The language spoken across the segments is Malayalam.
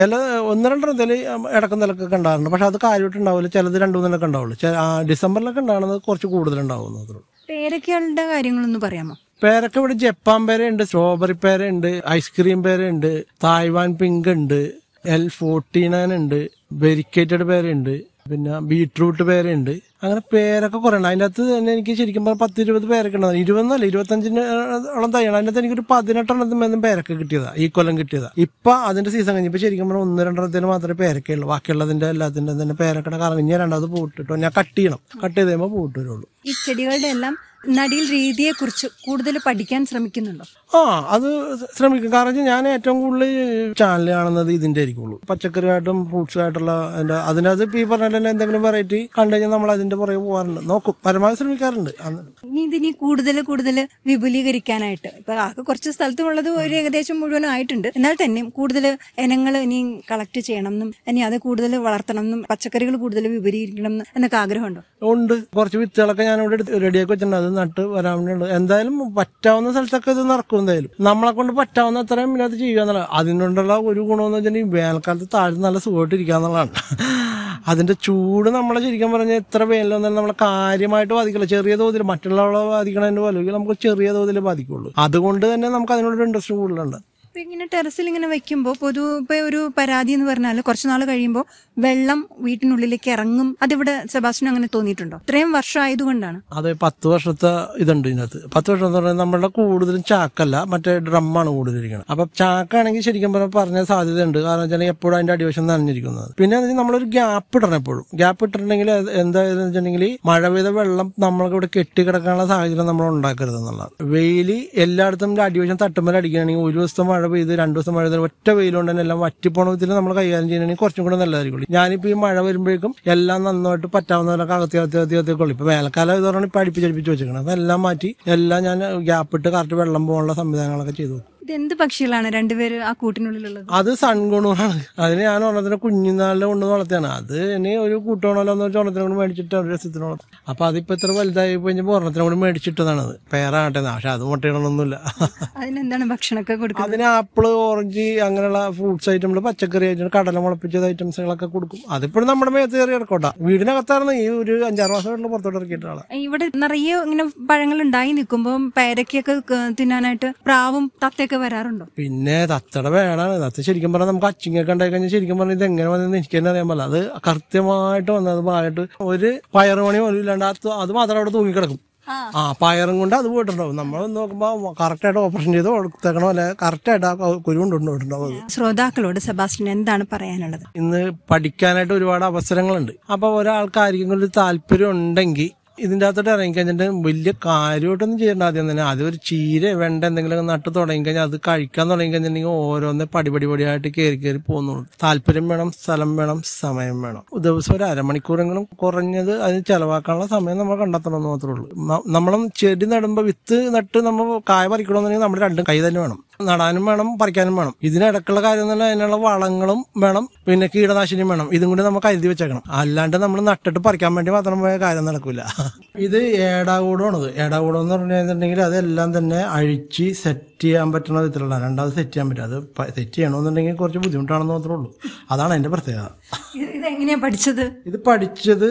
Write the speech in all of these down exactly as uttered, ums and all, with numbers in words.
ചില ഒന്ന് രണ്ടെണ്ണത്തിൽ ഇടക്കും നിലക്കൊക്കെ ഉണ്ടാകുന്നുണ്ട്. പക്ഷെ അത് കാര്യമായിട്ട് ഉണ്ടാവില്ല. ചിലത് രണ്ടു മൂന്നിലൊക്കെ ഉണ്ടാവുള്ളൂ. ഡിസംബറിലൊക്കെ ഉണ്ടാകുന്നത് കുറച്ച് കൂടുതലുണ്ടാവുന്നത്. പേരക്കകളുടെ കാര്യങ്ങളൊന്ന് പറയാമോ? പേരൊക്കെ ഇവിടെ Japan പേരയുണ്ട്, strawberry പേരയുണ്ട്, ice cream പേരയുണ്ട്, Taiwan pink ഉണ്ട്, എൽ ഫോർട്ടി നയൻ ഉണ്ട്, വെരിക്കേറ്റഡ് പേരയുണ്ട്, പിന്നെ ബീട്രൂട്ട് പേരയുണ്ട്. അങ്ങനെ പേരൊക്കെ കുറെ ഉണ്ട്. അതിൻ്റെ അകത്ത് തന്നെ എനിക്ക് ശരിക്കും പറഞ്ഞാൽ പത്ത് ഇരുപത് പേരൊക്കെ ഉണ്ടാകും. ഇരുപതെന്നല്ല ഇരുപത്തഞ്ചിനോളം തയ്യണം. അതിൻ്റെ അകത്ത് എനിക്കൊരു പതിനെട്ടെണ്ണത്തിനും പേരൊക്കെ കിട്ടിയതാ, ഈ കൊല്ലം കിട്ടിയതാ. ഇപ്പൊ അതിന്റെ സീസൺ കഴിഞ്ഞപ്പോൾ ശരിക്കും പറഞ്ഞാൽ ഒന്ന് രണ്ടെണ്ണത്തിന് മാത്രമേ പേരൊക്കെ ഉള്ളൂ. ബാക്കിയുള്ളതിന്റെ എല്ലാത്തിന്റെ തന്നെ പേരൊക്കെ കാരണം ഇനി രണ്ടാമത് പൂട്ടിട്ടോ ഞാൻ കട്ട് ചെയ്യണം. കട്ട് ചെയ്ത് കഴിയുമ്പോൾ പൂട്ട് വരുള്ളൂ. ഈ ചെടികളുടെ എല്ലാം നടീൽ രീതിയെ കുറിച്ച് കൂടുതൽ പഠിക്കാൻ ശ്രമിക്കുന്നുണ്ടോ? ആ അത് ശ്രമിക്കും. കാരണം ഞാൻ ഏറ്റവും കൂടുതൽ ചാനൽ കാണുന്നത് ഇതിന്റെ ആയിരിക്കുള്ളൂ. പച്ചക്കറിയായിട്ടും ഫ്രൂട്ട്സുമായിട്ടുള്ള അതിന്റെ അതിനകത്ത് ഇപ്പൊ ഈ പറഞ്ഞ എന്തെങ്കിലും വെറൈറ്റി കണ്ടു കഴിഞ്ഞാൽ നമ്മൾ അതിന്റെ പുറകെ പോകാറുണ്ട്, നോക്കും, പരമാവധി ശ്രമിക്കാറുണ്ട്. ഇനി ഇതിനി കൂടുതൽ കൂടുതൽ വിപുലീകരിക്കാനായിട്ട് ഇപ്പൊ ആകെ കുറച്ച് സ്ഥലത്തുള്ളത് ഒരു ഏകദേശം മുഴുവനും ആയിട്ടുണ്ട്. എന്നാൽ തന്നെ കൂടുതൽ ഇനങ്ങൾ ഇനി കളക്ട് ചെയ്യണം എന്നും ഇനി അത് കൂടുതൽ വളർത്തണം എന്നും പച്ചക്കറികൾ കൂടുതൽ വിപുലീകരിക്കണം എന്നൊക്കെ ആഗ്രഹമുണ്ടോ? ഉണ്ട്. കുറച്ച് വിത്തുകളൊക്കെ ഞാനിവിടെ റെഡിയാക്കി വെച്ചിട്ടുണ്ട്. അത് നട്ട് വരാൻ വേണ്ടിയുണ്ട്. എന്തായാലും പറ്റാവുന്ന സ്ഥലത്തൊക്കെ ഇത് നടക്കും. എന്തായാലും നമ്മളെ കൊണ്ട് പറ്റാവുന്ന അത്രയും ഇതിനകത്ത് ചെയ്യുക എന്നുള്ളത്. അതിനോടുള്ള ഒരു ഗുണമെന്ന് വെച്ചിട്ടുണ്ടെങ്കിൽ വേനൽക്കാലത്ത് താഴെ നല്ല സുഖമായിട്ട് ഇരിക്കുക എന്നുള്ളതാണ്. അതിന്റെ ചൂട് നമ്മളെ ശരിക്കും പറഞ്ഞാൽ എത്ര വേനലൊന്നും നമ്മളെ കാര്യമായിട്ട് ബാധിക്കില്ല. ചെറിയ തോതിൽ മറ്റുള്ളവരെ ബാധിക്കണതിന്റെ പോലെ നമുക്ക് ചെറിയ തോതിൽ ബാധിക്കുള്ളൂ. അതുകൊണ്ട് തന്നെ നമുക്ക് അതിനോടൊരു ഇൻട്രസ്റ്റ് കൂടുതലുണ്ട്. ഇങ്ങനെ ടെറസിൽ ഇങ്ങനെ വെക്കുമ്പോൾ പൊതു ഇപ്പൊ ഒരു പരാതി എന്ന് പറഞ്ഞാൽ കുറച്ചു നാൾ കഴിയുമ്പോൾ വെള്ളം വീട്ടിനുള്ളിലേക്ക് ഇറങ്ങും. അതിവിടെ സെബാസ്റ്റ്യൻ അങ്ങനെ തോന്നിയിട്ടുണ്ടോ? ഇത്രയും വർഷം ആയതുകൊണ്ടാണ്. അതെ, പത്ത് വർഷത്തെ ഇതുണ്ട് ഇതിനകത്ത്. പത്ത് വർഷം എന്ന് പറഞ്ഞാൽ നമ്മളുടെ കൂടുതലും ചാക്കല്ല, മറ്റേ ഡ്രമ്മാണ് കൂടുതലിരിക്കുന്നത്. അപ്പൊ ചാക്കാണെങ്കിൽ ശരിക്കും പറഞ്ഞാൽ പറഞ്ഞ സാധ്യതയുണ്ട്. കാരണം വെച്ചാൽ എപ്പോഴും അതിന്റെ അടിവശം നനഞ്ഞിരിക്കുന്നത്. പിന്നെ നമ്മളൊരു ഗ്യാപ്പ് ഇടണം എപ്പോഴും. ഗ്യാപ്പ് ഇട്ടിട്ടുണ്ടെങ്കിൽ എന്തായാലും വെച്ചിട്ടുണ്ടെങ്കിൽ മഴ പെയ്ത വെള്ളം നമ്മൾക്ക് ഇവിടെ കെട്ടിക്കിടക്കാനുള്ള സാഹചര്യം നമ്മൾ ഉണ്ടാക്കരുത് എന്നുള്ളതാണ്. വെയില് എല്ലായിടത്തും അടിവശം തട്ടുമ്പോൾ അടിക്കുകയാണെങ്കിൽ ഒരു ദിവസത്തെ മഴ പെയ്ത് രണ്ടു ദിവസം മഴ പെയ്ത് ഒറ്റ വെയിലുകൊണ്ട് തന്നെ എല്ലാം വറ്റിപ്പോണ വിധത്തിൽ നമ്മൾ കൈകാര്യം ചെയ്യണമെങ്കിൽ കുറച്ചും കൂടെ നല്ലതായിരിക്കും. ഞാനിപ്പോ ഈ മഴ വരുമ്പോഴേക്കും എല്ലാം നന്നായിട്ട് പറ്റാവുന്നവരൊക്കെ അകത്തി അകത്തി അകത്തി അകത്തിക്കൊള്ളു. ഇപ്പൊ വേനൽക്കാലം ഇത് പറഞ്ഞാൽ ഇപ്പൊ അടുപ്പിച്ചടുപ്പിച്ച് വെച്ചിരിക്കണം. അതെല്ലാം മാറ്റി എല്ലാം ഞാൻ ഗ്യാപ്പിട്ട് കറക്റ്റ് വെള്ളം പോകാനുള്ള സംവിധാനങ്ങളൊക്കെ ചെയ്തു. ഇതെന്ത് പക്ഷികളാണ് രണ്ടുപേര് ആ കൂട്ടിനുള്ളിലുള്ളത്? അത് സൺഗുണമാണ്. അതിന് ഞാൻ ഒരെണ്ണത്തിന് കുഞ്ഞിനാളിലെ കൊണ്ട് വളർത്തിയാണ്. അത് ഇനി ഒരു കൂട്ടോണല്ലോ എന്ന് വെച്ചാൽ ഒരെണ്ണത്തിനെ കൊണ്ട് മേടിച്ചിട്ട് ഒരു രസത്തിന് വളർത്തും. അപ്പൊ അതിപ്പോ ഇത്ര വലുതായി കഴിഞ്ഞപ്പോൾ ഒരെണ്ണത്തിനെ കൊണ്ട് മേടിച്ചിട്ടതാണത്. പേരാകട്ടെ, പക്ഷെ അത് മുട്ടയിടണമൊന്നുമില്ല. അതിനെന്താണ് ഭക്ഷണമൊക്കെ കൊടുക്കും? അതിന് ആപ്പിള്, ഓറഞ്ച്, അങ്ങനെയുള്ള ഫ്രൂട്ട്സ് ഐറ്റംസ്, പച്ചക്കറി ഐറ്റം, കടല മുളപ്പിച്ചത് ഐറ്റംസുകളൊക്കെ കൊടുക്കും. അതിപ്പോഴും നമ്മുടെ മേത്ത് കയറി ഇറക്കോട്ടാ. വീടിനകത്തായിരുന്നു ഈ ഒരു അഞ്ചാറ് മാസമായിട്ടുള്ള പുറത്തോട്ട് ഇറക്കിയിട്ടാണ്. ഇവിടെ നിറയെ ഇങ്ങനെ പഴങ്ങൾ ഉണ്ടായി നിൽക്കുമ്പോൾ പേരക്കൊക്കെ തിന്നാനായിട്ട് പ്രാവും തത്തയൊക്കെ വരാറുണ്ടോ? പിന്നെ തത്തയുടെ വേടാണ്. തത്ത ശരിക്കും പറഞ്ഞാൽ നമുക്ക് അച്ചിങ്ങൊക്കെ ഉണ്ടായി കഴിഞ്ഞാൽ ശരിക്കും പറഞ്ഞാൽ ഇത് എങ്ങനെ വന്നെന്ന് എനിക്ക് തന്നെ അറിയാൻ പറ്റില്ല. അത് കൃത്യമായിട്ട് വന്നത് ഭാഗമായിട്ട് ഒരു പയറുമണി പോലും ഇല്ലാണ്ട് അത് മാത്രം അവിടെ തൂങ്ങിക്കിടക്കും. ആ പയറും കൊണ്ട് അത് പോയിട്ടുണ്ടാവും. നമ്മൾ നോക്കുമ്പോൾ കറക്റ്റായിട്ട് ഓപ്പറേഷൻ ചെയ്ത് കൊടുത്തേക്കണോ അല്ലെ കറക്റ്റായിട്ട് ആ കുരു കൊണ്ടുപോയിട്ടുണ്ടാവും. ശ്രോതാക്കളോട് സെബാസ്റ്റ്യൻ എന്താണ് പറയാനുള്ളത്? ഇന്ന് പഠിക്കാനായിട്ട് ഒരുപാട് അവസരങ്ങളുണ്ട്. അപ്പൊ ഒരാൾക്ക് ആർക്കെങ്കിലും ഒരു താല്പര്യം ഉണ്ടെങ്കിൽ ഇതിൻ്റെ അകത്തോട്ട് ഇറങ്ങിക്കഴിഞ്ഞിട്ട് വലിയ കാര്യമായിട്ടൊന്നും ചെയ്യേണ്ട. ആദ്യം തന്നെ അത് ഒരു ചീര വെണ്ട എന്തെങ്കിലും നട്ട് തുടങ്ങിക്കഴിഞ്ഞാൽ അത് കഴിക്കാൻ തുടങ്ങിക്കഴിഞ്ഞിട്ടുണ്ടെങ്കിൽ ഓരോന്ന് പടിപടി പടിയായിട്ട് കയറി കയറി പോകുന്നുള്ളൂ. താല്പര്യം വേണം, സ്ഥലം വേണം, സമയം വേണം. ദിവസം ഒരു അരമണിക്കൂറെങ്കിലും കുറഞ്ഞത് അതിന് ചെലവാക്കാനുള്ള സമയം നമ്മൾ കണ്ടെത്തണമെന്ന് മാത്രമേ ഉള്ളൂ. നമ്മളും ചെടി നടുമ്പോൾ വിത്ത് നട്ട് നമ്മൾ കായ പറിക്കണമെന്നുണ്ടെങ്കിൽ നമ്മുടെ രണ്ടും കൈ തന്നെ വേണം. നടാനും വേണം, പറിക്കാനും വേണം. ഇതിനിടക്കുള്ള കാര്യം എന്ന് പറഞ്ഞാൽ അതിനുള്ള വളങ്ങളും വേണം, പിന്നെ കീടനാശിനിയും വേണം. ഇതും കൂടി നമുക്ക് കരുതി വെച്ചേക്കണം. അല്ലാണ്ട് നമ്മൾ നട്ടിട്ട് പറിക്കാൻ വേണ്ടി മാത്രം പോയ കാര്യം നടക്കില്ല. ഇത് ഏടാകൂടമാണത്. ഏടാകൂടം എന്ന് പറഞ്ഞു കഴിഞ്ഞിട്ടുണ്ടെങ്കിൽ അതെല്ലാം തന്നെ അഴിച്ച് സെറ്റ് ചെയ്യാൻ പറ്റുന്ന വിധത്തിലുള്ള, രണ്ടാമത് സെറ്റ് ചെയ്യാൻ പറ്റും. അത് സെറ്റ് ചെയ്യണമെന്നുണ്ടെങ്കിൽ കുറച്ച് ബുദ്ധിമുട്ടാണെന്ന് മാത്രമേ ഉള്ളൂ. അതാണ് അതിന്റെ പ്രത്യേകത. ഇതെങ്ങനെയാ പഠിച്ചത്? ഇത് പഠിച്ചത്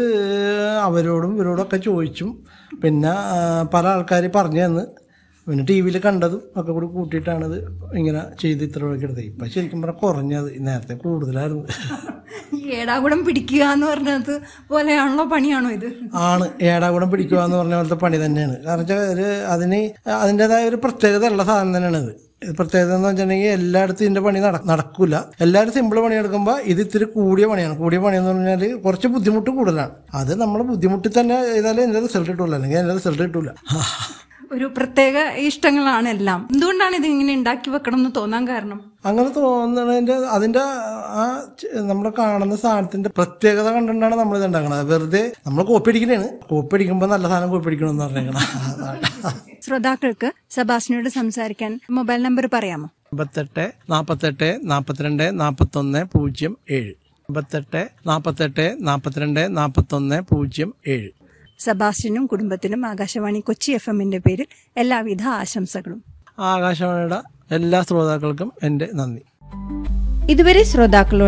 അവരോടും ഇവരോടൊക്കെ ചോദിച്ചും പിന്നെ പല ആൾക്കാർ പറഞ്ഞു തന്ന് പിന്നെ ടി വിയിൽ കണ്ടതും ഒക്കെ കൂടി കൂട്ടിയിട്ടാണിത് ഇങ്ങനെ ചെയ്ത് ഇത്ര രൂപയ്ക്ക് എടുത്തത്. ഇപ്പം ശരിക്കും പറഞ്ഞാൽ കുറഞ്ഞത്, നേരത്തെ കൂടുതലായിരുന്നു. ഏടാകുടം പിടിക്കുക എന്ന് പറഞ്ഞത് പോലെയാണല്ലോ പണിയാണോ ഇത്? ആണ്, ഏടാകുടം പിടിക്കുക എന്ന് പറഞ്ഞ പോലത്തെ പണി തന്നെയാണ്. കാരണം വെച്ചാൽ അതിന് അതിൻ്റെതായ ഒരു പ്രത്യേകത ഉള്ള സാധനം തന്നെയാണ് ഇത്. പ്രത്യേകത എന്ന് വെച്ചിട്ടുണ്ടെങ്കിൽ എല്ലായിടത്തും ഇതിന്റെ പണി നടക്കൂല. എല്ലാവരും സിമ്പിൾ പണി എടുക്കുമ്പോൾ ഇത് ഇത്തിരി കൂടിയ പണിയാണ്. കൂടിയ പണി എന്ന് പറഞ്ഞാൽ കുറച്ച് ബുദ്ധിമുട്ട് കൂടുതലാണ്. അത് നമ്മൾ ബുദ്ധിമുട്ടി തന്നെ ചെയ്താലേ ഇതിന്റെ റിസൾട്ട് കിട്ടൂല, അല്ലെങ്കിൽ അതിന്റെ റിസൾട്ട് കിട്ടൂല. ഒരു പ്രത്യേക ഇഷ്ടങ്ങളാണ് എല്ലാം. എന്തുകൊണ്ടാണ് ഇത് ഇങ്ങനെ ഉണ്ടാക്കി വെക്കണം എന്ന് തോന്നാൻ കാരണം? അങ്ങനെ തോന്നുന്നതിന്റെ അതിന്റെ ആ നമ്മൾ കാണുന്ന സാധനത്തിന്റെ പ്രത്യേകത കണ്ടിട്ടാണ് നമ്മൾ ഇത് ഉണ്ടാക്കണത്. വെറുതെ നമ്മൾ കോപ്പി അടിക്കണേണ്. കോപ്പി അടിക്കുമ്പോൾ നല്ല സാധനം കോപ്പി അടിക്കണമെന്ന് പറഞ്ഞേക്കണം. ശ്രോതാക്കൾക്ക് സെബാസ്റ്റ്യനോട് സംസാരിക്കാൻ മൊബൈൽ നമ്പർ പറയാമോ? അമ്പത്തെട്ട് നാപ്പത്തെട്ട് നാപ്പത്തിരണ്ട് നാപ്പത്തൊന്ന് പൂജ്യം ഏഴ് അമ്പത്തെട്ട് നാപ്പത്തെട്ട് നാപ്പത്തിരണ്ട് നാപ്പത്തൊന്ന് പൂജ്യം ഏഴ്. സെബാസ്റ്റ്യനും കുടുംബത്തിനും ആകാശവാണി കൊച്ചി എഫ് എമ്മിന്റെ പേരിൽ എല്ലാവിധ ആശംസകളും. ആകാശവാണിയുടെ എല്ലാ ശ്രോതാക്കൾക്കും എന്റെ നന്ദി. ഇതുവരെ ശ്രോതാക്കളോട്